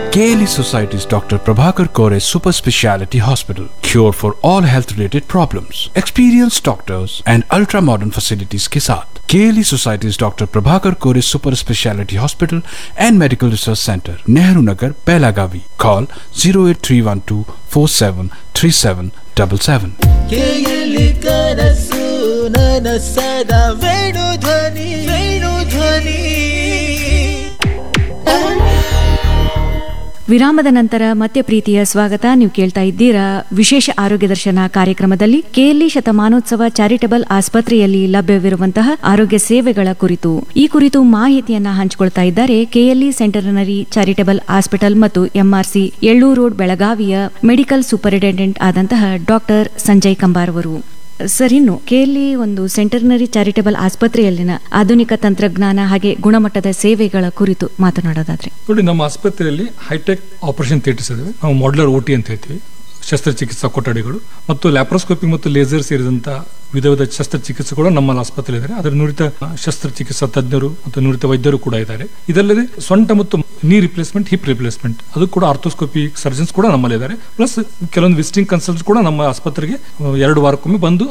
KLE Society's Dr. Prabhakar Kore Super Speciality Hospital. Cure for all health related problems. Experienced doctors and ultra modern facilities के साथ KLE Society's Dr. Prabhakar Kore Super Speciality Hospital and Medical Research Center, Nehru Nagar, Belagavi. Call 08312 473777. KLE ಕನಸು ನನಸದ ವೇಣುಧ್ವನಿ ವೇಣುಧ್ವನಿ. ವಿರಾಮದ ನಂತರ ಮತ್ತೆ ಪ್ರೀತಿಯ ಸ್ವಾಗತ. ನೀವು ಕೇಳ್ತಾ ಇದ್ದೀರಾ ವಿಶೇಷ ಆರೋಗ್ಯ ದರ್ಶನ ಕಾರ್ಯಕ್ರಮದಲ್ಲಿ KLE ಶತಮಾನೋತ್ಸವ ಚಾರಿಟಬಲ್ ಆಸ್ಪತ್ರೆಯಲ್ಲಿ ಲಭ್ಯವಿರುವಂತಹ ಆರೋಗ್ಯ ಸೇವೆಗಳ ಕುರಿತು ಈ ಕುರಿತು ಮಾಹಿತಿಯನ್ನ ಹಂಚಿಕೊಳ್ತಾ ಇದ್ದಾರೆ KLE ಸೆಂಟರ್ನರಿ ಚಾರಿಟಬಲ್ ಹಾಸ್ಪಿಟಲ್ ಮತ್ತು MRC ಎಳ್ಳೂರು ರೋಡ್ ಬೆಳಗಾವಿಯ ಮೆಡಿಕಲ್ ಸೂಪರಿಂಟೆಂಡೆಂಟ್ ಆದಂತಹ ಡಾಕ್ಟರ್ ಸಂಜಯ್ ಕಂಬಾರ್ ಅವರು. ಸರ್, ಇನ್ನು KLE ಒಂದು ಸೆಂಟರ್ನರಿ ಚಾರಿಟಬಲ್ ಆಸ್ಪತ್ರೆಯಲ್ಲಿನ ಆಧುನಿಕ ತಂತ್ರಜ್ಞಾನ ಹಾಗೆ ಗುಣಮಟ್ಟದ ಸೇವೆಗಳ ಕುರಿತು ಮಾತನಾಡೋದಾದ್ರೆ ನೋಡಿ, ನಮ್ಮ ಆಸ್ಪತ್ರೆಯಲ್ಲಿ ಹೈಟೆಕ್ ಆಪರೇಷನ್ ಥಿಯೇಟರ್ಸ್ ಇದಾವೆ. ನಾವು ಮಾಡ್ಯುಲರ್ OT ಅಂತ ಹೇಳ್ತೀವಿ, ಶಸ್ತ್ರಚಿಕಿತ್ಸಾ ಕೊಠಡಿಗಳು ಮತ್ತು ಲ್ಯಾಪ್ರೋಸ್ಕೋಪಿ ಮತ್ತು ಲೇಸರ್ ಸೇರಿದಂತ ವಿಧ ವಿಧ ಶಸ್ತ್ರಚಿಕಿತ್ಸೆಗಳು ನಮ್ಮಲ್ಲಿ ಆಸ್ಪತ್ರೆ ಇದ್ದಾರೆ. ಅದರ ನುರಿತ ಶಸ್ತ್ರಚಿಕಿತ್ಸಾ ತಜ್ಞರು ಮತ್ತು ನುರಿತ ವೈದ್ಯರು ಕೂಡ ಇದ್ದಾರೆ. ಇದಲ್ಲದೆ ಸೊಂಟ ಮತ್ತು ನೀ ರಿಪ್ಲೇಸ್ಮೆಂಟ್, ಹಿಪ್ ರಿಪ್ಲೇಸ್ಮೆಂಟ್ ಅದು ಕೂಡ ಆರ್ಥೋಸ್ಕೋಪಿ ಸರ್ಜನ್ಸ್ ಕೂಡ ನಮ್ಮಲ್ಲಿ ಇದ್ದಾರೆ. ಪ್ಲಸ್ ಕೆಲವೊಂದು ವಿಸಿಟಿಂಗ್ ಕನ್ಸಲ್ಟ್ಸ್ ಕೂಡ ನಮ್ಮ ಆಸ್ಪತ್ರೆಗೆ 2 ವಾರಕ್ಕೊಮ್ಮೆ ಬಂದು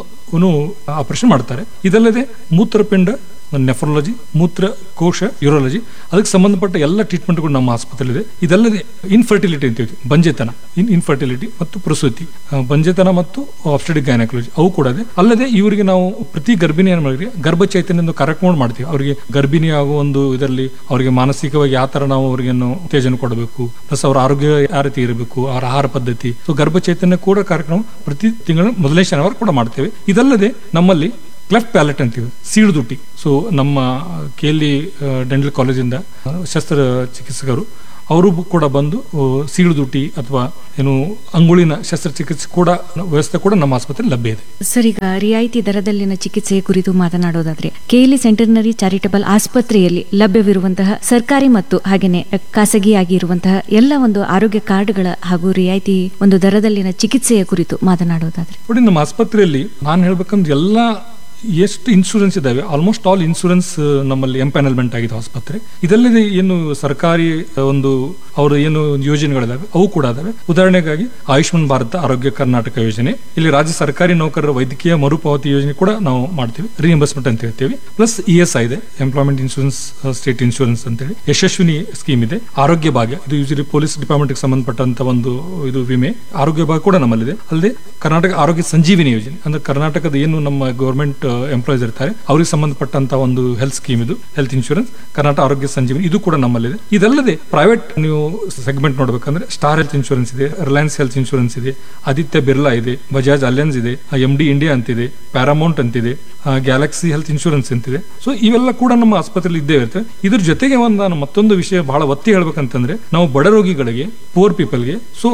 ಆಪರೇಷನ್ ಮಾಡ್ತಾರೆ. ಇದಲ್ಲದೆ ಮೂತ್ರಪಿಂಡ, ನೆಫ್ರಾಲಜಿ, ಮೂತ್ರಕೋಶ, ಯೂರಾಲಜಿ ಅದಕ್ಕೆ ಸಂಬಂಧಪಟ್ಟ ಎಲ್ಲ ಟ್ರೀಟ್ಮೆಂಟ್ಗಳು ನಮ್ಮ ಆಸ್ಪತ್ರೆ ಇದೆ. ಇದಲ್ಲದೆ ಇನ್ಫರ್ಟಿಲಿಟಿ ಅಂತೀವಿ, ಬಂಜೆತನ, ಇನ್ಫರ್ಟಿಲಿಟಿ ಮತ್ತು ಪ್ರಸೂತಿ, ಬಂಜೆತನ ಮತ್ತು ಆಬ್ಸ್ಟೆಟಿಕ್ ಗೈನಕಾಲಜಿ ಅವು ಕೂಡ ಇದೆ. ಅಲ್ಲದೆ ಇವರಿಗೆ ನಾವು ಪ್ರತಿ ಗರ್ಭಿಣಿ ಗರ್ಭ ಚೈತನ್ಯ ಕಾರ್ಯಕ್ರಮ ಮಾಡ್ತೀವಿ. ಅವರಿಗೆ ಗರ್ಭಿಣಿ ಆಗುವ ಒಂದು ಇದರಲ್ಲಿ ಅವರಿಗೆ ಮಾನಸಿಕವಾಗಿ ಯಾವ ತರ ನಾವು ಅವರಿಗೆ ಉತ್ತೇಜನ ಕೊಡಬೇಕು, ಪ್ಲಸ್ ಅವರ ಆರೋಗ್ಯ ಯಾವ ರೀತಿ ಇರಬೇಕು, ಅವರ ಆಹಾರ ಪದ್ಧತಿ, ಸೊ ಗರ್ಭ ಚೈತನ್ಯ ಕೂಡ ಕಾರ್ಯಕ್ರಮ ಪ್ರತಿ ತಿಂಗಳ ಮೊದಲನೇ ಶನಿವಾರ ಕೂಡ ಮಾಡ್ತೇವೆ. ಇದಲ್ಲದೆ ನಮ್ಮಲ್ಲಿ ಕ್ಲೆಫ್ಟ್ ಪ್ಯಾಲೆಟ್ ಅಂತೀವಿ, ಸೀಳುದುಟಿ. ಸೊ ನಮ್ಮ KLE ಡೆಂಟಲ್ ಕಾಲೇಜಿಂದ ಶಸ್ತ್ರಚಿಕಿತ್ಸಕರು ಅವರು ಕೂಡ ಬಂದು ಸೀಳುದುಟಿ ಅಥವಾ ಏನು ಅಂಗುಳಿನ ಶಸ್ತ್ರಚಿಕಿತ್ಸೆ ಕೂಡ ವ್ಯವಸ್ಥೆ ಕೂಡ ನಮ್ಮ ಆಸ್ಪತ್ರೆ ಲಭ್ಯ ಇದೆ. ಸರ್, ಈಗ ರಿಯಾಯಿತಿ ದರದಲ್ಲಿನ ಚಿಕಿತ್ಸೆ ಕುರಿತು ಮಾತನಾಡೋದಾದ್ರೆ KLE ಸೆಂಟರ್ನರಿ ಚಾರಿಟಬಲ್ ಆಸ್ಪತ್ರೆಯಲ್ಲಿ ಲಭ್ಯವಿರುವಂತಹ ಸರ್ಕಾರಿ ಮತ್ತು ಹಾಗೇನೆ ಖಾಸಗಿಯಾಗಿರುವಂತಹ ಎಲ್ಲ ಒಂದು ಆರೋಗ್ಯ ಕಾರ್ಡ್ಗಳ ಹಾಗೂ ರಿಯಾಯಿತಿ ಒಂದು ದರದಲ್ಲಿನ ಚಿಕಿತ್ಸೆಯ ಕುರಿತು ಮಾತನಾಡೋದಾದ್ರೆ ನೋಡಿ, ನಮ್ಮ ಆಸ್ಪತ್ರೆಯಲ್ಲಿ ನಾನು ಹೇಳ್ಬೇಕಂದ್ರೆ ಎಲ್ಲ ಎಷ್ಟು ಇನ್ಶೂರೆನ್ಸ್ ಇದಾವೆ, ಆಲ್ಮೋಸ್ಟ್ ಆಲ್ ಇನ್ಶೂರೆನ್ಸ್ ನಮ್ಮಲ್ಲಿ ಎಂಪ್ಯಾನಲ್ಮೆಂಟ್ ಆಗಿದೆ ಆಸ್ಪತ್ರೆ. ಇದಲ್ಲದೆ ಏನು ಸರ್ಕಾರಿ ಒಂದು ಅವರ ಏನು ಯೋಜನೆಗಳಿದಾವೆ ಅವು ಕೂಡ ಇದಾವೆ. ಉದಾಹರಣೆಗಾಗಿ ಆಯುಷ್ಮಾನ್ ಭಾರತ ಆರೋಗ್ಯ ಕರ್ನಾಟಕ ಯೋಜನೆ, ಇಲ್ಲಿ ರಾಜ್ಯ ಸರ್ಕಾರಿ ನೌಕರರ ವೈದ್ಯಕೀಯ ಮರುಪಾವತಿ ಯೋಜನೆ ಕೂಡ ನಾವು ಮಾಡ್ತೀವಿ, ರಿಎಂಬರ್ಸ್ಮೆಂಟ್ ಅಂತ ಹೇಳ್ತೀವಿ. ಪ್ಲಸ್ ESI ಇದೆ, ಎಂಪ್ಲಾಯ್ಮೆಂಟ್ ಇನ್ಶೂರೆನ್ಸ್ ಸ್ಟೇಟ್ ಇನ್ಶೂರೆನ್ಸ್ ಅಂತೇಳಿ. ಯಶಸ್ವಿನಿ ಸ್ಕೀಮ್ ಇದೆ. ಆರೋಗ್ಯ ಭಾಗ್ಯ, ಇದು ಯೂಶಲಿ ಪೊಲೀಸ್ ಡಿಪಾರ್ಟ್ಮೆಂಟ್ ಸಂಬಂಧಪಟ್ಟಂತ ಒಂದು ಇದು ವಿಮೆ. ಆರೋಗ್ಯ ಭಾಗ್ಯ ಕೂಡ ನಮ್ಮಲ್ಲಿದೆ. ಅಲ್ಲದೆ ಕರ್ನಾಟಕ ಆರೋಗ್ಯ ಸಂಜೀವಿನಿ ಯೋಜನೆ, ಅಂದ್ರೆ ಕರ್ನಾಟಕದ ಏನು ನಮ್ಮ ಗವರ್ಮೆಂಟ್ ಎಂಪ್ಲಾಯೀಸ್ ಇರ್ತಾರೆ ಅವರಿಗೆ ಸಂಬಂಧಪಟ್ಟಂತ ಒಂದು ಹೆಲ್ತ್ ಸ್ಕೀಮ್, ಇದು ಹೆಲ್ತ್ ಇನ್ಶೂರೆನ್ಸ್, ಕರ್ನಾಟಕ ಆರೋಗ್ಯ ಸಂಜೀವಿನಿ, ಇದು ಕೂಡ ನಮ್ಮಲ್ಲಿದೆ. ಇದಲ್ಲದೆ ಪ್ರೈವೇಟ್ ನೀವು ಸೆಗ್ಮೆಂಟ್ ನೋಡ್ಬೇಕಂದ್ರೆ ಸ್ಟಾರ್ ಹೆಲ್ತ್ ಇನ್ಶೂರೆನ್ಸ್ ಇದೆ, ರಿಲಯನ್ಸ್ ಹೆಲ್ತ್ ಇನ್ಶೂರೆನ್ಸ್ ಇದೆ, ಆದಿತ್ಯ ಬಿರ್ಲಾ ಇದೆ, ಬಜಾಜ್ ಅಲಯನ್ಸ್ ಇದೆ, MD ಇಂಡಿಯಾ ಅಂತಿದೆ, ಪ್ಯಾರಾಮೌಂಟ್ ಅಂತಿದೆ, ಗ್ಯಾಲಕ್ಸಿ ಹೆಲ್ತ್ ಇನ್ಶೂರೆನ್ಸ್ ಅಂತಿದೆ. ಸೊ ಇವೆಲ್ಲ ಕೂಡ ನಮ್ಮ ಆಸ್ಪತ್ರೆಯಲ್ಲಿ ಇದ್ದೇ ಇರ್ತವೆ. ಇದ್ರ ಜೊತೆಗೆ ನಾನು ಮತ್ತೊಂದು ವಿಷಯ ಬಹಳ ಒತ್ತಿ ಹೇಳ್ಬೇಕಂತಂದ್ರೆ, ನಾವು ಬಡ ರೋಗಿಗಳಿಗೆ, poor ಪೀಪಲ್ಗೆ so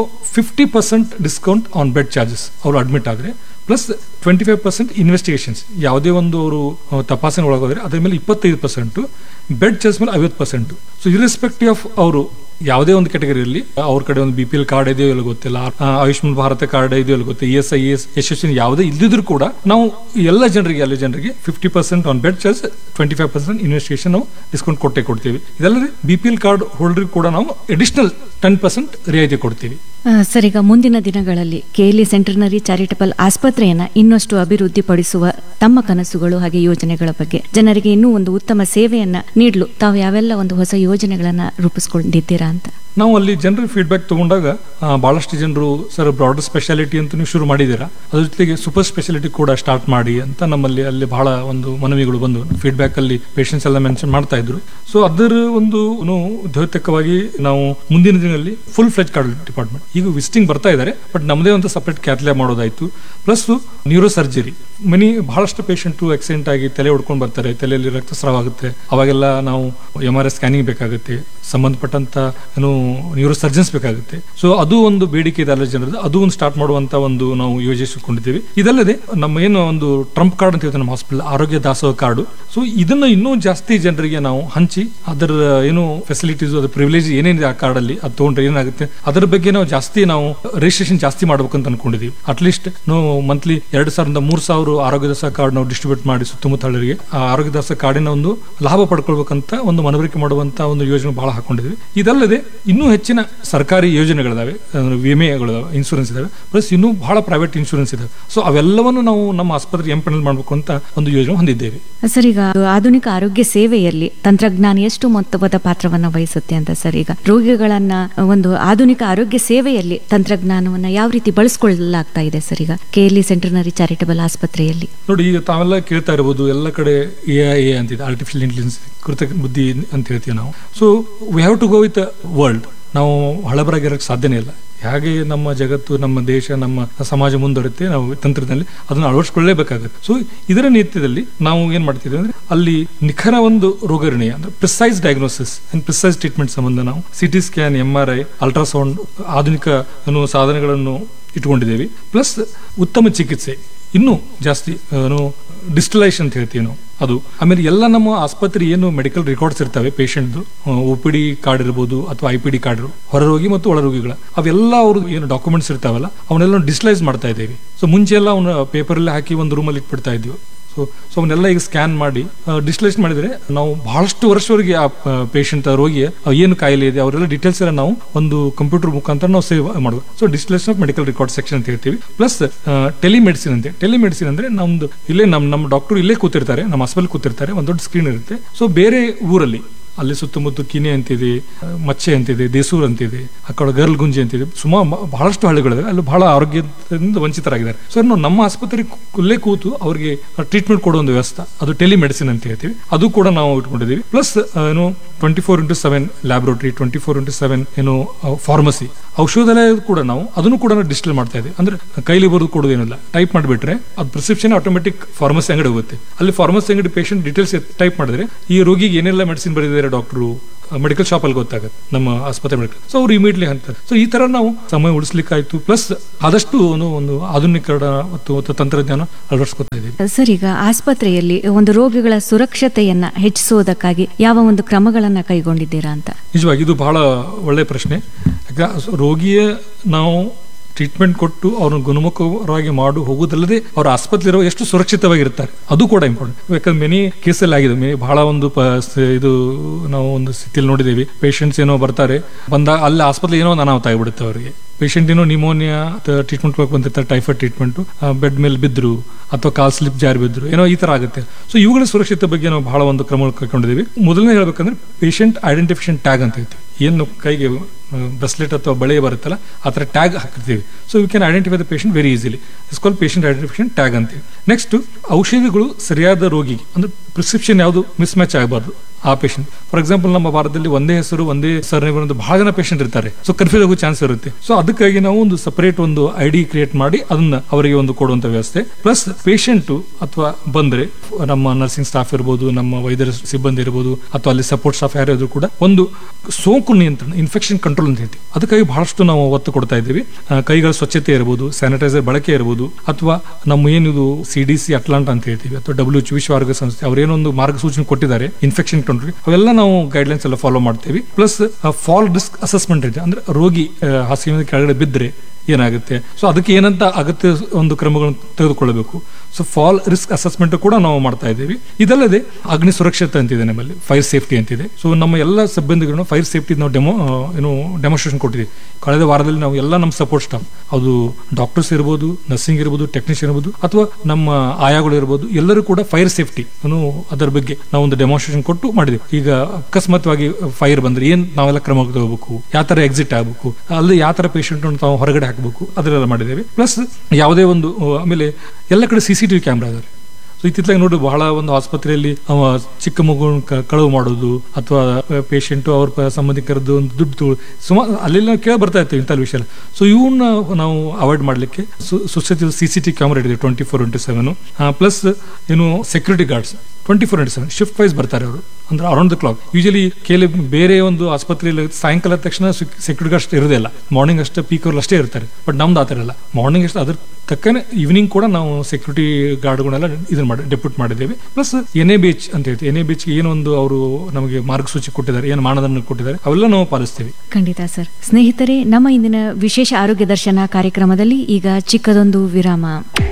50% discount on bed charges ಅವರು ಅಡ್ಮಿಟ್ ಆದ್ರೆ, ಪ್ಲಸ್ 25% ಇನ್ವೆಸ್ಟಿಗೇಷನ್ಸ್, ಯಾವುದೇ ಒಂದು ಅವರು ತಪಾಸಣೆ ಒಳಗೋದ್ರೆ ಅದರ ಮೇಲೆ 25%, ಬೆಡ್ ಚಾರ್ಜ್ ಮೇಲೆ 50%. ಸೊ ಇರ್ರೆಸ್ಪೆಕ್ಟಿವ್ ಆಫ್ ಅವರು ಯಾವುದೇ ಒಂದು ಕ್ಯಾಟಗರಿಯಲ್ಲಿ ಅವ್ರ ಕಡೆ ಒಂದು BPL ಕಾರ್ಡ್ ಇದೆಯೋ ಇಲ್ಲ ಗೊತ್ತಿಲ್ಲ, ಆಯುಷ್ಮಾನ್ ಭಾರತ ಕಾರ್ಡ್ ಇದೆಯೋ ಇಲ್ಲ ಗೊತ್ತಿಲ್ಲ, ESI ಯಶಸ್ವಿನಿ ಯಾವುದೇ ಇಲ್ಲದಿದ್ರು ಕೂಡ ನಾವು ಎಲ್ಲ ಜನರಿಗೆ 50% ಆನ್ ಬೆಡ್ ಚಾರ್ಜ್, 25% ಇನ್ವೆಸ್ಟಿಗೇಷನ್ ನಾವು ಡಿಸ್ಕೌಂಟ್ ಕೊಡ್ತೀವಿ. ಇದಲ್ಲದೆ BPL ಕಾರ್ಡ್ ಹೋಲ್ಡರ್ ಕೂಡ ನಾವು ಅಡಿಷನಲ್ 10% ರಿಯಾಯಿತಿ ಕೊಡ್ತೀವಿ. ಸರ್, ಈಗ ಮುಂದಿನ ದಿನಗಳಲ್ಲಿ KLE ಸೆಂಟರ್ನರಿ ಚಾರಿಟಬಲ್ ಆಸ್ಪತ್ರೆಯನ್ನ ಇನ್ನಷ್ಟು ಅಭಿವೃದ್ಧಿಪಡಿಸುವ ತಮ್ಮ ಕನಸುಗಳು ಹಾಗೆ ಯೋಜನೆಗಳ ಬಗ್ಗೆ ಜನರಿಗೆ ಇನ್ನೂ ಒಂದು ಉತ್ತಮ ಸೇವೆಯನ್ನ ನೀಡಲು ತಾವು ಯಾವೆಲ್ಲ ಒಂದು ಹೊಸ ಯೋಜನೆಗಳನ್ನ ರೂಪಿಸಿಕೊಂಡಿದ್ದೀರಾ ಅಂತ? ನಾವು ಅಲ್ಲಿ ಜನರ ಫೀಡ್ಬ್ಯಾಕ್ ತಗೊಂಡಾಗ ಬಹಳಷ್ಟು ಜನರು ಸರ್ ಬ್ರಾಡರ್ ಸ್ಪೆಷಾಲಿಟಿ ಅಂತ ನೀವು ಶುರು ಮಾಡಿದ್ದೀರಾ, ಅದ್ರ ಜೊತೆಗೆ ಸೂಪರ್ ಸ್ಪೆಷಾಲಿಟಿ ಕೂಡ ಸ್ಟಾರ್ಟ್ ಮಾಡಿ ಅಂತ ನಮ್ಮಲ್ಲಿ ಅಲ್ಲಿ ಬಹಳ ಒಂದು ಮನವಿಗಳು ಬಂದು ಫೀಡ್ಬ್ಯಾಕ್ ಅಲ್ಲಿ ಪೇಷಂಟ್ಸ್ ಎಲ್ಲ ಮೆನ್ಷನ್ ಮಾಡ್ತಾ ಇದ್ರು. ಸೊ ಅದರ ಒಂದು ದ್ಯೋತಕವಾಗಿ ನಾವು ಮುಂದಿನ ದಿನದಲ್ಲಿ ಫುಲ್ ಫ್ಲೆಜ್ ಕಾರ್ಡ್ ಡಿಪಾರ್ಟ್ಮೆಂಟ್ ಈಗ ವಿಸಿಟಿಂಗ್ ಬರ್ತಾ ಇದ್ದಾರೆ, ಬಟ್ ನಮ್ಮದೇ ಒಂದು separate cath lab ಮಾಡೋದಾಯ್ತು. Plus neuro surgery, ಬಹಳಷ್ಟು ಪೇಷಂಟ್ ಆಕ್ಸಿಡೆಂಟ್ ಆಗಿ ತಲೆ ಹೊಡ್ಕೊಂಡು ಬರ್ತಾರೆ, ತಲೆಯಲ್ಲಿ ರಕ್ತಸ್ರಾವ ಆಗುತ್ತೆ, ಅವಾಗೆಲ್ಲ ನಾವು MRI ಸ್ಕ್ಯಾನಿಂಗ್ ಬೇಕಾಗುತ್ತೆ, ಸಂಬಂಧಪಟ್ಟಂತ ಏನು ನ್ಯೂರೋ ಸರ್ಜನ್ಸ್ ಬೇಕಾಗುತ್ತೆ. ಸೊ ಅದು ಒಂದು ಬೇಡಿಕೆ ಇದೆ ಅಲ್ಲ ಜನರದ್ದು, ಅದು ಒಂದು ಸ್ಟಾರ್ಟ್ ಮಾಡುವಂತ ಒಂದು ನಾವು ಯೋಜಿಸಿಕೊಂಡಿದ್ದೇವೆ. ಇದಲ್ಲದೆ ನಮ್ಮ ಏನು ಒಂದು ಟ್ರಂಪ್ ಕಾರ್ಡ್ ಅಂತ ಹೇಳ್ತೀವಿ ನಮ್ಮ ಹಾಸ್ಪಿಟಲ್, ಆರೋಗ್ಯ ದಾಸೋಹ ಕಾರ್ಡು. ಸೊ ಇದನ್ನ ಇನ್ನೂ ಜಾಸ್ತಿ ಜನರಿಗೆ ನಾವು ಹಂಚಿ ಅದರ ಏನು ಫೆಸಿಲಿಟೀಸ್, ಅದ್ರ ಪ್ರಿವಿಲೇಜ್ ಏನೇನಿದೆ ಆ ಕಾರ್ಡ್ ಅಲ್ಲಿ ಅದು ತಗೊಂಡ್ರೆ ಏನಾಗುತ್ತೆ ಅದರ ಬಗ್ಗೆ ನಾವು ಜಾಸ್ತಿ ಜಾಸ್ತಿ ನಾವು ರಿಜಿಸ್ಟ್ರೇಷನ್ ಜಾಸ್ತಿ ಮಾಡ್ಬೇಕಂತ ಅನ್ಕೊಂಡಿದೀವಿ. ಅಟ್ಲೀಸ್ಟ್ ನಾವು ಮಂತ್ಲಿ 2,000-3,000 ಆರೋಗ್ಯ ದಾಸ ಕಾರ್ಡ್ ನಾವು ಡಿಸ್ಟ್ರಿಬ್ಯೂಟ್ ಮಾಡಿ ಸುತ್ತಮುತ್ತ ಹಳ್ಳಿಗೆ ಆ ಆರೋಗ್ಯ ದಾಸ ಕಾರ್ಡಿನ ಒಂದು ಲಾಭ ಪಡ್ಕೊಳ್ಬೇಕಂತ ಒಂದು ಮನವರಿಕೆ ಮಾಡುವಂತ ಒಂದು ಯೋಜನೆ ಬಹಳ ಹಾಕೊಂಡಿದ್ವಿ. ಇದಲ್ಲದೆ ಇನ್ನೂ ಹೆಚ್ಚಿನ ಸರ್ಕಾರಿ ಯೋಜನೆಗಳಿದಾವೆ, ವಿಮೆಗಳಿದಾವೆ, ಇನ್ಶೂರೆನ್ಸ್ ಇದಾವೆ, ಪ್ಲಸ್ ಇನ್ನೂ ಬಹಳ ಪ್ರೈವೇಟ್ ಇನ್ಶೂರೆನ್ಸ್ ಇದಾವೆ. ಸೊ ಅವೆಲ್ಲವನ್ನು ನಾವು ನಮ್ಮ ಆಸ್ಪತ್ರೆ ಎಂಪನಲ್ ಮಾಡಬೇಕು ಅಂತ ಒಂದು ಯೋಜನೆ ಹೊಂದಿದ್ದೇವೆ. ಸರ್, ಈಗ ಆಧುನಿಕ ಆರೋಗ್ಯ ಸೇವೆಯಲ್ಲಿ ತಂತ್ರಜ್ಞಾನ ಎಷ್ಟು ಮೊತ್ತವಾದ ಪಾತ್ರವನ್ನ ವಹಿಸುತ್ತೆ ಅಂತ ಸರ್? ಈಗ ರೋಗಿಗಳನ್ನ ಒಂದು ಆಧುನಿಕ ಆರೋಗ್ಯ ಸೇವೆಯಲ್ಲಿ ತಂತ್ರಜ್ಞಾನವನ್ನ ಯಾವ ರೀತಿ ಬಳಸ್ಕೊಳ್ಳಲಾಗ್ತಾ ಇದೆ ಸರ್ ಈಗ KLE ಸೆಂಟರ್ನರಿ ಚಾರಿಟಬಲ್ ಆಸ್ಪತ್ರೆಯಲ್ಲಿ? ನೋಡಿ, ಈಗ ತಾವೆಲ್ಲ ಕೇಳ್ತಾ ಇರಬಹುದು, ಎಲ್ಲ ಕಡೆ AI ಅಂತಿದೆ, ಆರ್ಟಿಫಿಷಿಯಲ್ ಇಂಟೆಲಿಜೆನ್ಸ್, ಕೃತಕ ಬುದ್ಧಿ ಅಂತ ಹೇಳ್ತೀವಿ ನಾವು. So we have to go with world. ನಾವು ಹಳಬರಾಗಿರಕ್ಕೆ ಸಾಧ್ಯನೇ ಇಲ್ಲ. ಹಾಗೆ ನಮ್ಮ ಜಗತ್ತು, ನಮ್ಮ ದೇಶ, ನಮ್ಮ ಸಮಾಜ ಮುಂದುವರುತ್ತೆ, ನಾವು ತಂತ್ರದಲ್ಲಿ ಅದನ್ನು ಅಳವಡಿಸಿಕೊಳ್ಳಲೇಬೇಕಾಗುತ್ತೆ. ಸೊ ಇದರ ನೇತೃತ್ವದಲ್ಲಿ ನಾವು ಏನ್ ಮಾಡ್ತಿದ್ವಿ ಅಂದ್ರೆ ಅಲ್ಲಿ ನಿಖರ ಒಂದು ರೋಗ ನಿರ್ಣಯ ಅಂದ್ರೆ precise diagnosis and precise treatment ಸಂಬಂಧ ನಾವು CT ಸ್ಕ್ಯಾನ್, MRI, ಅಲ್ಟ್ರಾಸೌಂಡ್, ಆಧುನಿಕ ಸಾಧನಗಳನ್ನು ಇಟ್ಕೊಂಡಿದ್ದೇವೆ. ಪ್ಲಸ್ ಉತ್ತಮ ಚಿಕಿತ್ಸೆ, ಇನ್ನೂ ಜಾಸ್ತಿ ಡಿಜಿಟಲೈಸೇಷನ್ ಅಂತ ಹೇಳ್ತೀವಿ ನಾವು ಅದು. ಆಮೇಲೆ ಎಲ್ಲ ನಮ್ಮ ಆಸ್ಪತ್ರೆ ಏನು ಮೆಡಿಕಲ್ ರೆಕಾರ್ಡ್ಸ್ ಇರ್ತವೆ ಪೇಷಂಟ್, OPD ಕಾರ್ಡ್ ಇರ್ಬೋದು ಅಥವಾ IPD ಕಾರ್ಡ್, ಹೊರರೋಗಿ ಮತ್ತು ಒಳರೋಗಿಗಳ ಅವೆಲ್ಲ ಅವರು ಏನು ಡಾಕ್ಯುಮೆಂಟ್ಸ್ ಇರ್ತಾವಲ್ಲ ಅವನ್ನೆಲ್ಲ ಡಿಜಿಟಲೈಸ್ ಮಾಡ್ತಾ ಇದ್ದೇವೆ. ಸೊ ಮುಂಚೆ ಎಲ್ಲ ಅವನ್ನ ಪೇಪರಲ್ಲಿ ಹಾಕಿ ಒಂದು ರೂಮಲ್ಲಿ ಇಟ್ಬಿಡ್ತಾ ಇದ್ವಿ. ಸೊ ಅವನ್ನೆಲ್ಲ ಈಗ ಸ್ಕ್ಯಾನ್ ಮಾಡಿ ಡಿಜಿಟಲೈಸ್ ಮಾಡಿದ್ರೆ ನಾವು ಬಹಳಷ್ಟು ವರ್ಷವರೆಗೆ ಆ ಪೇಷಂಟ್, ರೋಗಿಯ ಏನು ಕಾಯಿಲೆ ಇದೆ ಅವರೆಲ್ಲ ಡೀಟೇಲ್ಸ್ ಎಲ್ಲ ನಾವು ಒಂದು ಕಂಪ್ಯೂಟರ್ ಮುಖಾಂತರ ನಾವು ಸೇವ್ ಮಾಡಬೇಕು. So digitalisation of medical record section ಅಂತ ಹೇಳ್ತೀವಿ. ಪ್ಲಸ್ ಟೆಲಿಮೆಡಿಸಿನ್ ಅಂತೆ. ಟೆಲಿಮೆಡಿಸಿನ್ ಅಂದ್ರೆ ನಮ್ದು ಇಲ್ಲೇ ನಮ್ಮ ಡಾಕ್ಟರ್ ಇಲ್ಲೇ ಕೂತಿರ್ತಾರೆ, ನಮ್ಮ ಹಾಸ್ಪಿಟಲ್ ಕೂತಿರ್ತಾರೆ, ಒಂದು ದೊಡ್ಡ ಸ್ಕ್ರೀನ್ ಇರುತ್ತೆ. ಸೊ ಬೇರೆ ಊರಲ್ಲಿ ಅಲ್ಲಿ ಸುತ್ತಮುತ್ತ ಕಿನೆ ಅಂತಿದೆ, ಮಚ್ಚೆ ಅಂತಿದೆ, ದೇಸೂರ್ ಅಂತಿದೆ, ಆ ಕಡೆ ಗರ್ಲ್ ಗುಂಜಿ ಅಂತಿದೆ, ಬಹಳಷ್ಟು ಹಳ್ಳಿಗಳಿವೆ, ಅಲ್ಲಿ ಬಹಳ ಆರೋಗ್ಯದಿಂದ ವಂಚಿತರಾಗಿದ್ದಾರೆ. ಸೊ ನಾವು ನಮ್ಮ ಆಸ್ಪತ್ರೆಯಲ್ಲೇ ಕೂತು ಅವರಿಗೆ ಟ್ರೀಟ್ಮೆಂಟ್ ಕೊಡೋ ಒಂದು ವ್ಯವಸ್ಥೆ, ಅದು ಟೆಲಿಮೆಡಿಸಿನ್ ಅಂತ ಹೇಳ್ತೀವಿ, ಅದು ಕೂಡ ನಾವು ಇಟ್ಕೊಂಡಿದ್ದೀವಿ. ಪ್ಲಸ್ 24/7 ಲ್ಯಾಬ್ರೋಟರಿ, 24/7 ಫಾರ್ಮಸಿ, ಔಷಧಾಲಯ ಕೂಡ ನಾವು ಅದನ್ನು ಕೂಡ ಡಿಜಿಟಲ್ ಮಾಡ್ತಾ ಇದ್ದೀವಿ. ಅಂದ್ರೆ ಕೈಲಿ ಬರೆದು ಕೊಡೋದೇನಿಲ್ಲ, ಟೈಪ್ ಮಾಡಿಬಿಟ್ರೆ ಅದು ಪ್ರಿಸ್ಕ್ರಿಪ್ಷನ್ ಆಟೋಮೆಟಿಕ್ ಫಾರ್ಮಸಿ ಅಂಗಡಿ ಹೋಗುತ್ತೆ. ಅಲ್ಲಿ ಫಾರ್ಮಸಿ ಅಂಗಡಿ ಪೇಷಂಟ್ ಡೀಟೇಲ್ಸ್ ಟೈಪ್ ಮಾಡಿದ್ರೆ ಈ ರೋಗಿಗೆ ಏನೆಲ್ಲ ಮೆಡಿಸಿನ್ ಬರೆದಿದ್ದಾರೆ ಡಾಕ್ಟರು ಮೆಡಿಕಲ್ ಶಾಪ್ ಅಲ್ಲಿ ಗೊತ್ತಾಗುತ್ತೆ, ನಮ್ಮ ಆಸ್ಪತ್ರೆ ಮೆಡಿಕಲ್. ಸೊ ಅವ್ರು ಇಮಿಡಿಯೇಟ್ಲಿ ಅಂತಾರೆ. ಸೊ ಈ ತರ ನಾವು ಸಮಯ ಉಳಿಸ್ಲಿಕ್ಕಾಯ್ತು. ಪ್ಲಸ್ ಆದಷ್ಟು ಒಂದು ಆಧುನೀಕರಣ ಮತ್ತು ತಂತ್ರಜ್ಞಾನ ಅಳವಡಿಸ್ಕೊತಾ ಇದ್ದೀವಿ. ಸರ್, ಈಗ ಆಸ್ಪತ್ರೆಯಲ್ಲಿ ಒಂದು ರೋಗಿಗಳ ಸುರಕ್ಷತೆಯನ್ನ ಹೆಚ್ಚಿಸುವುದಕ್ಕಾಗಿ ಯಾವ ಒಂದು ಕ್ರಮಗಳನ್ನ ಕೈಗೊಂಡಿದ್ದೀರಾ ಅಂತ? ನಿಜವಾಗಿ ಇದು ಬಹಳ ಒಳ್ಳೆ ಪ್ರಶ್ನೆ. ರೋಗಿಯ ನಾವು ಟ್ರೀಟ್ಮೆಂಟ್ ಕೊಟ್ಟು ಅವ್ರನ್ನ ಗುಣಮುಖವಾಗಿ ಮಾಡಿ ಹೋಗುವುದಲ್ಲದೆ ಅವ್ರ ಆಸ್ಪತ್ರೆ ಎಷ್ಟು ಸುರಕ್ಷಿತವಾಗಿರ್ತಾರೆ ಅದು ಕೂಡ ಇಂಪಾರ್ಟೆಂಟ್. ಯಾಕಂದ್ರೆ ಮೆನಿ ಕೇಸಲ್ಲಿ ಆಗಿದೆ, ಬಹಳ ಒಂದು ಇದು ನಾವು ಒಂದು ಸ್ಥಿತಿಯಲ್ಲಿ ನೋಡಿದ್ದೇವೆ. ಪೇಷಂಟ್ಸ್ ಏನೋ ಬರ್ತಾರೆ, ಬಂದಾಗ ಅಲ್ಲಿ ಆಸ್ಪತ್ರೆ ಏನೋ ಒಂದು ಅನಾಹುತ ಆಗಿಬಿಡುತ್ತೆ ಅವರಿಗೆ. ಪೇಷಂಟ್ ಏನೋ ನಿಮೋನಿಯಾ ಟ್ರೀಟ್ಮೆಂಟ್ ಬಂದಿರ್ತಾರೆ, ಟೈಫಾಯ್ಡ್ ಟ್ರೀಟ್ಮೆಂಟ್, ಬೆಡ್ ಮೇಲೆ ಬಿದ್ರು ಅಥವಾ ಕಾಲ್ ಸ್ಲಿಪ್ ಜಾರಿ ಬಿದ್ರು, ಏನೋ ಈ ತರ ಆಗುತ್ತೆ. ಸೊ ಇವುಗಳ ಸುರಕ್ಷತೆ ಬಗ್ಗೆ ನಾವು ಬಹಳ ಒಂದು ಕ್ರಮ ಕೈಗೊಂಡಿದ್ದೀವಿ. ಮೊದಲನೇ ಹೇಳ್ಬೇಕಂದ್ರೆ ಪೇಷಂಟ್ ಐಡೆಂಟಿಫಿಕೇಶನ್ ಟ್ಯಾಗ್ ಅಂತ ಹೇಳ್ತೀವಿ. ಏನು ಕೈಗೆ ಬ್ರೆಸ್ಲೆಟ್ ಅಥವಾ ಬಳೆ ಬರುತ್ತಲ್ಲ ಆ ಥರ ಟ್ಯಾಗ್ ಹಾಕಿರ್ತೀವಿ. So you can identify the patient very easily. It's called patient identification tag ಅಂತೀವಿ. ನೆಕ್ಸ್ಟ್, ಔಷಧಿಗಳು ಸರಿಯಾದ ರೋಗಿಗೆ ಅಂದ್ರೆ ಪ್ರಿಸ್ಕ್ರಿಪ್ಷನ್ ಯಾವುದು ಮಿಸ್ ಮ್ಯಾಚ್ ಆಗಬಾರ್ದು ಆ ಪೇಷಂಟ್. ಫಾರ್ ಎಕ್ಸಾಂಪಲ್, ನಮ್ಮ ಭಾರತದಲ್ಲಿ ಒಂದೇ ಹೆಸರು ಒಂದೇ ಸರ್ನೇಮ್ ಒಂದು ಬಹಳ ಜನ ಪೇಷಂಟ್ ಇರ್ತಾರೆ. ಸೊ ಕನ್ಫ್ಯೂಸ್ ಆಗೋ ಚಾನ್ಸ್ ಇರುತ್ತೆ. ಸೊ ಅದಕ್ಕಾಗಿ ನಾವು ಒಂದು ಸಪರೇಟ್ ಒಂದು ID ಕ್ರಿಯೇಟ್ ಮಾಡಿ ಅದನ್ನ ಅವರಿಗೆ ಒಂದು ಕೊಡುವಂತ ವ್ಯವಸ್ಥೆ. ಪ್ಲಸ್ ಪೇಷಂಟ್ ಅಥವಾ ಬಂದ್ರೆ ನಮ್ಮ ನರ್ಸಿಂಗ್ ಸ್ಟಾಫ್ ಇರ್ಬೋದು, ನಮ್ಮ ವೈದ್ಯರ ಸಿಬ್ಬಂದಿ ಇರ್ಬೋದು, ಅಥವಾ ಅಲ್ಲಿ ಸಪೋರ್ಟ್ ಸ್ಟಾಫ್ ಯಾರಾದ್ರೂ ಕೂಡ ಒಂದು ಸೋಂಕು ನಿಯಂತ್ರಣ, ಇನ್ಫೆಕ್ಷನ್ ಕಂಟ್ರೋಲ್ ಅಂತ ಹೇಳ್ತೀವಿ, ಅದಕ್ಕಾಗಿ ಬಹಳಷ್ಟು ನಾವು ಒತ್ತು ಕೊಡ್ತಾ ಇದ್ದೀವಿ. ಕೈಗಳ ಸ್ವಚ್ಛತೆ ಇರಬಹುದು, ಸ್ಯಾನಿಟೈಸರ್ ಬಳಕೆ ಇರಬಹುದು, ಅಥವಾ ನಮ್ಮ ಏನಿದು CDC ಅಟ್ಲಾಂಟಾ ಅಂತ ಹೇಳ್ತೀವಿ ಅಥವಾ WHO ವಿಶ್ವ ಆರೋಗ್ಯ ಸಂಸ್ಥೆ ಅವರೇನೊಂದು ಮಾರ್ಗಸೂಚನೆ ಕೊಟ್ಟಿದ್ದಾರೆ ಇನ್ಫೆಕ್ಷನ್ ಕಂಟ್ರೋಲ್, ಅವೆಲ್ಲ ನಾವು ಗೈಡ್ಲೈನ್ಸ್ ಎಲ್ಲ ಫಾಲೋ ಮಾಡ್ತೀವಿ. ಪ್ಲಸ್ ಫಾಲ್ ರಿಸ್ಕ್ ಅಸೆಸ್ಮೆಂಟ್ ಇದೆ, ಅಂದ್ರೆ ರೋಗಿ ಹಾಸಿಗೆ ಕೆಳಗಡೆ ಬಿದ್ದರೆ ಏನಾಗುತ್ತೆ, ಸೊ ಅದಕ್ಕೆ ಏನಂತ ಅಗತ್ಯ ಒಂದು ಕ್ರಮಗಳನ್ನು ತೆಗೆದುಕೊಳ್ಳಬೇಕು. ಸೊ ಫಾಲ್ ರಿಸ್ಕ್ ಅಸೆಸ್ಮೆಂಟ್ ಕೂಡ ನಾವು ಮಾಡ್ತಾ ಇದ್ದೀವಿ. ಇದಲ್ಲದೆ ಅಗ್ನಿ ಸುರಕ್ಷತೆ ಅಂತಿದೆ, ನಮ್ಮಲ್ಲಿ ಫೈರ್ ಸೇಫ್ಟಿ ಅಂತಿದೆ. ಸೊ ನಮ್ಮ ಎಲ್ಲ ಸಿಬ್ಬಂದಿಗಳನ್ನು ಫೈರ್ ಸೇಫ್ಟಿ ನಾವು ಡೆಮೋನ್ಸ್ಟ್ರೇಷನ್ ಕೊಟ್ಟಿದ್ದೀವಿ. ಕಳೆದ ವಾರದಲ್ಲಿ ನಾವು ಎಲ್ಲ ನಮ್ಮ ಸಪೋರ್ಟ್ ಸ್ಟಾಫ್, ಅದು ಡಾಕ್ಟರ್ಸ್ ಇರ್ಬೋದು, ನರ್ಸಿಂಗ್ ಇರ್ಬೋದು, ಟೆಕ್ನಿಷಿಯನ್ ಇರ್ಬೋದು, ಅಥವಾ ನಮ್ಮ ಆಯಾಗಳು ಇರ್ಬೋದು, ಎಲ್ಲರೂ ಕೂಡ ಫೈರ್ ಸೇಫ್ಟಿ ಅದರ ಬಗ್ಗೆ ನಾವು ಒಂದು ಡೆಮೋನ್ಸ್ಟ್ರೇಷನ್ ಕೊಟ್ಟು ಮಾಡಿದ್ವಿ. ಈಗ ಅಕಸ್ಮಾತ್ವಾಗಿ ಫೈರ್ ಬಂದ್ರೆ ಏನ್ ನಾವೆಲ್ಲ ಕ್ರಮ ತಗೋಬೇಕು, ಯಾವ ತರ ಎಕ್ಸಿಟ್ ಆಗಬೇಕು, ಅಲ್ಲಿ ಯಾವ ತರ ಪೇಷಂಟ್ ನಾವು ಹೊರಗಡೆ ಹಾಕಬೇಕು, ಅದನ್ನೆಲ್ಲ ಮಾಡಿದ್ದೇವೆ. ಪ್ಲಸ್ ಯಾವುದೇ ಒಂದು ಆಮೇಲೆ ಎಲ್ಲ ಕಡೆ CCTV ಕ್ಯಾಮ್ರಾ ಇದಾವೆ. ಸೊ ಇತ್ತಿತ್ತಲಾಗಿ ನೋಡಿ ಬಹಳ ಒಂದು ಆಸ್ಪತ್ರೆಯಲ್ಲಿ ಚಿಕ್ಕ ಮಗು ಕಳವು ಮಾಡೋದು ಅಥವಾ ಪೇಷಂಟ್ ಅವ್ರ ಸಂಬಂಧಿಕರದ್ದು ಒಂದು ದುಡ್ಡು ಸುಮಾರು ಅಲ್ಲೆಲ್ಲ ಕೇಳಿ ಬರ್ತಾ ಇರ್ತೀವಿ ಇಂಥ ವಿಷಯ. ಸೊ ಇವನ್ನ ನಾವು ಅವಾಯ್ಡ್ ಮಾಡಲಿಕ್ಕೆ ಸುಸಜ್ಜಿತ CCTV ಕ್ಯಾಮ್ರಾ ಇಟ್ಟಿದೆ 24/7. Plus security guards 24/7 shift wise ಬರ್ತಾರೆ ಅವರು, ಅಂದ್ರೆ ಅರೌಂಡ್ ದ ಕ್ಲಾಕ್. ಯೂಶಲಿ ಬೇರೆ ಒಂದು ಆಸ್ಪತ್ರೆಯಲ್ಲಿ ಸಾಯಂಕಾಲ ತಕ್ಷಣ ಸೆಕ್ಯೂರಿಟಿ ಅಷ್ಟು ಇರೋದಿಲ್ಲ, ಮಾರ್ನಿಂಗ್ ಅಷ್ಟೇ ಪೀಕ್ ಅವರ್ ಅಷ್ಟೇ ಇರ್ತಾರೆ. ಬಟ್ ನಮ್ದು ಆ ಥರ ಇಲ್ಲ, ಮಾರ್ನಿಂಗ್ ಅಷ್ಟು ಅದ್ರ ತಕ್ಕನೆ ಈವ್ನಿಂಗ್ ಕೂಡ ನಾವು ಸೆಕ್ಯೂರಿಟಿ ಗಾರ್ಡ್ಗಳನ್ನೆಲ್ಲ ಇದನ್ನ ಮಾಡಿ ಡೆಪ್ಯೂಟ್ ಮಾಡಿದ್ದೇವೆ. ಪ್ಲಸ್ NABH ಅಂತ ಹೇಳ್ತೀವಿ, NABH ಏನೊಂದು ಅವರು ನಮಗೆ ಮಾರ್ಗಸೂಚಿ ಕೊಟ್ಟಿದ್ದಾರೆ, ಏನು ಮಾನದಂಡ ಕೊಟ್ಟಿದ್ದಾರೆ ಅವೆಲ್ಲ ನಾವು ಪಾಲಿಸ್ತೀವಿ. ಖಂಡಿತ ಸರ್. ಸ್ನೇಹಿತರೆ, ನಮ್ಮ ಇಂದಿನ ವಿಶೇಷ ಆರೋಗ್ಯ ದರ್ಶನ ಕಾರ್ಯಕ್ರಮದಲ್ಲಿ ಈಗ ಚಿಕ್ಕದೊಂದು ವಿರಾಮ.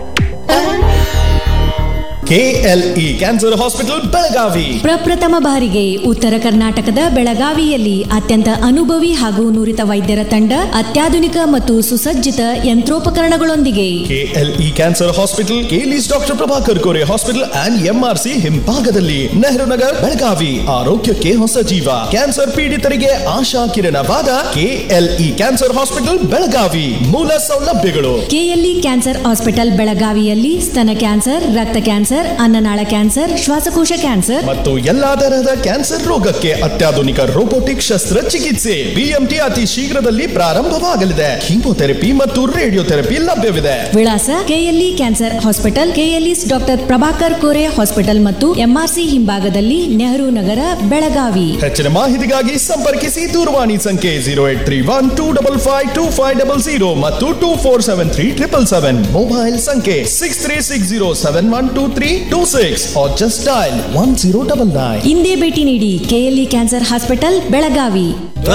KLE ಕ್ಯಾನ್ಸರ್ ಹಾಸ್ಪಿಟಲ್ ಬೆಳಗಾವಿ ಪ್ರಪ್ರಥಮ ಬಾರಿಗೆ ಉತ್ತರ ಕರ್ನಾಟಕದ ಬೆಳಗಾವಿಯಲ್ಲಿ ಅತ್ಯಂತ ಅನುಭವಿ ಹಾಗೂ ನುರಿತ ವೈದ್ಯರ ತಂಡ, ಅತ್ಯಾಧುನಿಕ ಮತ್ತು ಸುಸಜ್ಜಿತ ಯಂತ್ರೋಪಕರಣಗಳೊಂದಿಗೆ. KLE cancer hospital ಕೇಲಿಸ್ doctor Prabhakar Kore hospital and MRC ಹಿಂಭಾಗದಲ್ಲಿ, ನೆಹರು ನಗರ್, ಬೆಳಗಾವಿ. ಆರೋಗ್ಯಕ್ಕೆ ಹೊಸ ಜೀವ, ಕ್ಯಾನ್ಸರ್ ಪೀಡಿತರಿಗೆ ಆಶಾ ಕಿರಣವಾದ KLE ಕ್ಯಾನ್ಸರ್ ಹಾಸ್ಪಿಟಲ್ ಬೆಳಗಾವಿ. ಮೂಲ ಸೌಲಭ್ಯಗಳು: KLE ಕ್ಯಾನ್ಸರ್ ಹಾಸ್ಪಿಟಲ್ ಬೆಳಗಾವಿಯಲ್ಲಿ ಸ್ತನ ಕ್ಯಾನ್ಸರ್, ರಕ್ತ ಕ್ಯಾನ್ಸರ್, ಅನ್ನನಾಳ ಕ್ಯಾನ್ಸರ್, ಶ್ವಾಸಕೋಶ ಕ್ಯಾನ್ಸರ್ ಮತ್ತು ಎಲ್ಲಾ ತರಹದ ಕ್ಯಾನ್ಸರ್ ರೋಗಕ್ಕೆ ಅತ್ಯಾಧುನಿಕ ರೋಬೋಟಿಕ್ ಶಸ್ತ್ರಚಿಕಿತ್ಸೆ. BMT ಅತಿ ಶೀಘ್ರದಲ್ಲಿ ಪ್ರಾರಂಭವಾಗಲಿದೆ. ಕೀಮೋಥೆರಪಿ ಮತ್ತು ರೇಡಿಯೋಥೆರಪಿ ಲಭ್ಯವಿದೆ. ವಿಳಾಸ: KLE cancer hospital, KLE's doctor Prabhakar Kore hospital ಮತ್ತು MRC ಹಿಂಭಾಗದಲ್ಲಿ, ನೆಹರು ನಗರ, ಬೆಳಗಾವಿ. ಹೆಚ್ಚಿನ ಮಾಹಿತಿಗಾಗಿ ಸಂಪರ್ಕಿಸಿ. ದೂರವಾಣಿ ಸಂಖ್ಯೆ 0831255500 ಮತ್ತು 24737777. ಮೊಬೈಲ್ ಸಂಖ್ಯೆ 6360712326 or just dial 1099. ಇಂದೇ ಭೇಟಿ ನೀಡಿ KLE ಕ್ಯಾನ್ಸರ್ ಹಾಸ್ಪಿಟಲ್ ಬೆಳಗಾವಿ.